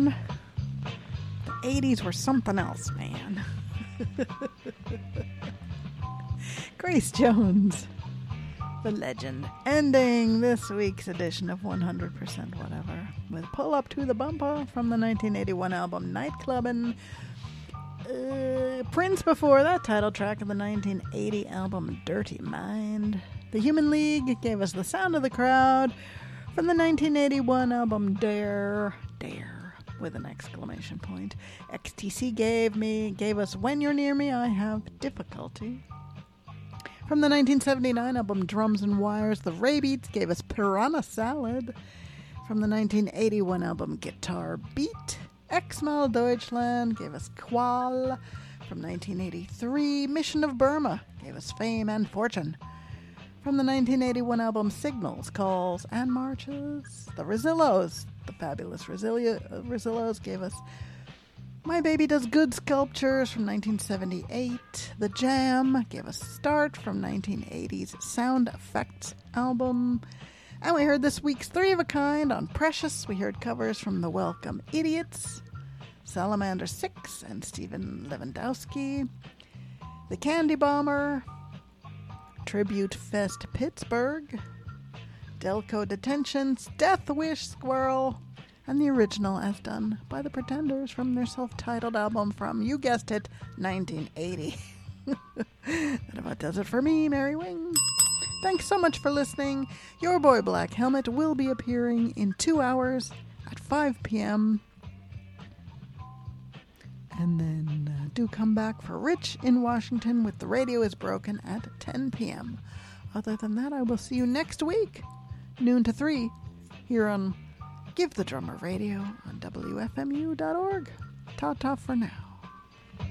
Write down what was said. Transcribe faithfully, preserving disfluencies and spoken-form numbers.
down. The eighties were something else, man. Grace Jones, the legend, ending this week's edition of one hundred percent Whatever with Pull Up to the Bumper from the nineteen eighty-one album Nightclubbin'. Uh, Prince before that, title track of the nineteen eighty album Dirty Mind. The Human League gave us The Sound of the Crowd from the nineteen eighty-one album Dare, Dare, with an exclamation point. X T C gave me, gave us When You're Near Me, I Have Difficulty. From the nineteen seventy-nine album Drums and Wires, the Ray Beats gave us Piranha Salad. From the nineteen eighty-one album Guitar Beat, X-Mal Deutschland gave us Qual. From nineteen eighty-three, Mission of Burma gave us Fame and Fortune. From the nineteen eighty-one album Signals, Calls, and Marches, the Rosillos, the fabulous Rosillo, Rosillos gave us My Baby Does Good Sculptures from nineteen seventy-eight. The Jam gave us Start from nineteen eighties Sound Effects album. And we heard this week's Three of a Kind on Precious. We heard covers from The Welcome Idiots, Salamander Six, and Stephen Lewandowski. The Candy Bomber, Tribute Fest Pittsburgh, Delco Detentions, Death Wish Squirrel, and the original as done by the Pretenders from their self-titled album from, you guessed it, nineteen eighty. That about does it for me, Mary Wing. Thanks so much for listening. Your boy Black Helmet will be appearing in two hours at five p.m. And then uh, do come back for Rich in Washington with The Radio is Broken at ten p.m. Other than that, I will see you next week, noon to three, here on Give the Drummer Radio on W F M U dot org. Ta-ta for now.